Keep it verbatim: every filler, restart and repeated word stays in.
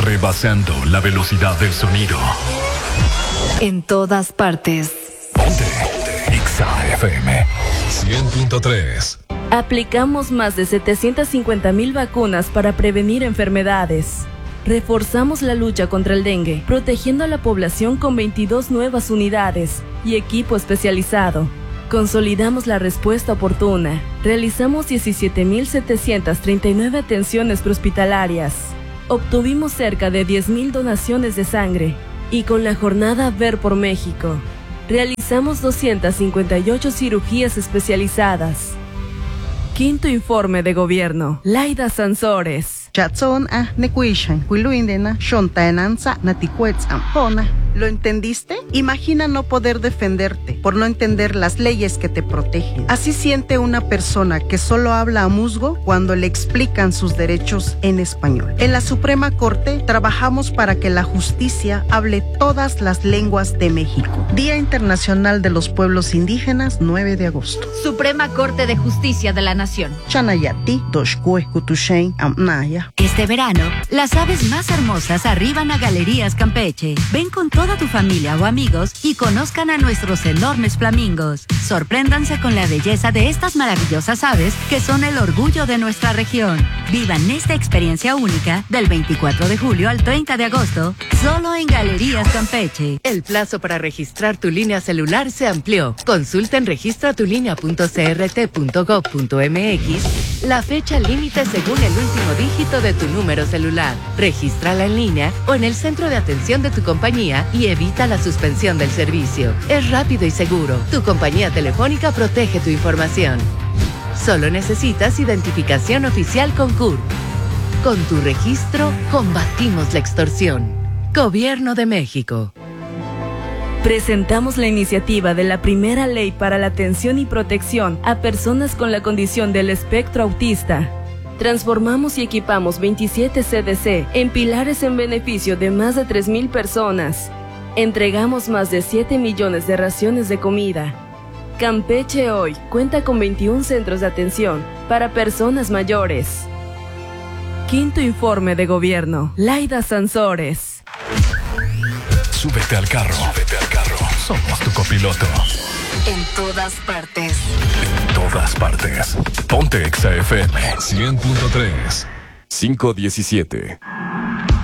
rebasando la velocidad del sonido. En todas partes. Ponte, ponte. Exa F M cien punto tres. Aplicamos más de setecientas cincuenta mil vacunas para prevenir enfermedades. Reforzamos la lucha contra el dengue, protegiendo a la población con veintidós nuevas unidades y equipo especializado. Consolidamos la respuesta oportuna. Realizamos diecisiete mil setecientas treinta y nueve atenciones prehospitalarias. Obtuvimos cerca de diez mil donaciones de sangre. Y con la jornada Ver por México, realizamos doscientas cincuenta y ocho cirugías especializadas. Quinto informe de gobierno. Laida Sansores. Chatson a Nequishan, Quiluindena, Shontaenanza, Naticuetz Ampona. ¿Lo entendiste? Imagina no poder defenderte por no entender las leyes que te protegen. Así siente una persona que solo habla a musgo cuando le explican sus derechos en español. En la Suprema Corte trabajamos para que la justicia hable todas las lenguas de México. Día Internacional de los Pueblos Indígenas, nueve de agosto. Suprema Corte de Justicia de la Nación. Chanayati, Doshkue, Kutushein, Amnaya. Este verano, las aves más hermosas arriban a Galerías Campeche. Ven con toda tu familia o amigos y conozcan a nuestros enormes flamingos. Sorpréndanse con la belleza de estas maravillosas aves que son el orgullo de nuestra región. Vivan esta experiencia única del veinticuatro de julio al treinta de agosto, solo en Galerías Campeche. El plazo para registrar tu línea celular se amplió. Consulta en registratulínea punto c r t punto gob punto m x la fecha límite según el último dígito de tu número celular. Regístrala en línea o en el centro de atención de tu compañía y evita la suspensión del servicio. Es rápido y seguro. Tu compañía telefónica protege tu información. Solo necesitas identificación oficial con C U R. Con tu registro, combatimos la extorsión. Gobierno de México. Presentamos la iniciativa de la primera ley para la atención y protección a personas con la condición del espectro autista. Transformamos y equipamos veintisiete C D C en pilares en beneficio de más de tres mil personas. Entregamos más de siete millones de raciones de comida. Campeche hoy cuenta con veintiún centros de atención para personas mayores. Quinto informe de gobierno. Laida Sansores. Súbete al carro. Súbete al carro. Somos tu copiloto. En todas partes. En todas partes. Ponte Exa F M cien punto tres. cinco diecisiete.